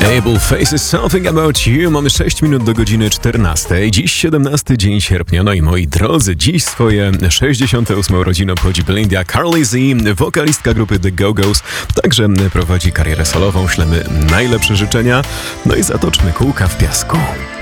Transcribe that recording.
Label Faces Something About You. Mamy 6 minut do godziny 14. Dziś 17 dzień sierpnia. No i moi drodzy, dziś swoje 68 urodziny obchodzi Belinda Carlisle, wokalistka grupy The Go-Go's. Także prowadzi karierę solową. Ślemy najlepsze życzenia. No i zatoczmy kółka w piasku.